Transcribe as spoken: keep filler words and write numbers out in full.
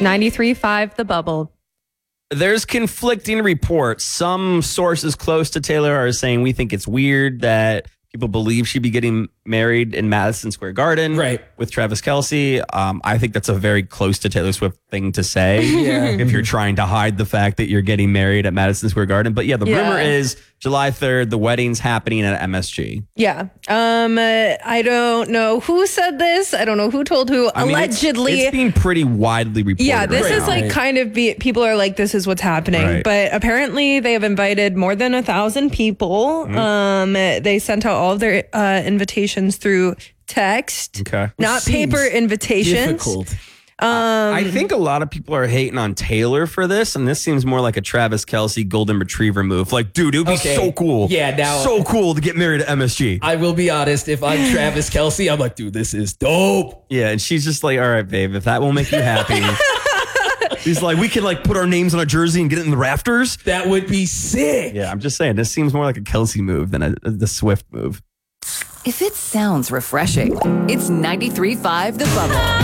ninety-three point five The Bubble. There's conflicting reports. Some sources close to Taylor are saying we think it's weird that people believe she'd be getting married in Madison Square Garden right. with Travis Kelce. Um, I think that's a very close to Taylor Swift thing to say yeah. if you're trying to hide the fact that you're getting married at Madison Square Garden. But yeah, the Yeah. rumor is July third, the wedding's happening at M S G. Yeah. Um. uh, I don't know who said this. I don't know who told who. I mean, it's- Allegedly. It's, being pretty widely reported. Yeah, this right is now. like Right. kind of be, people are like, this is what's happening. Right. But apparently they have invited more than a thousand people. Mm-hmm. Um, they sent out all of their uh, invitations through text, Okay. not Seems paper invitations. Difficult. I think a lot of people are hating on Taylor for this, and this seems more like a Travis Kelce golden retriever move. Like, dude, it would be Okay. so cool. Yeah, now- so cool to get married at M S G. I will be honest. If I'm Travis Kelce, I'm like, dude, this is dope. Yeah, and she's just like, all right, babe, if that will make you happy. He's like, we can like put our names on a jersey and get it in the rafters. That would be sick. Yeah, I'm just saying, this seems more like a Kelce move than a, the Swift move. If it sounds refreshing, it's ninety-three point five The Bubble.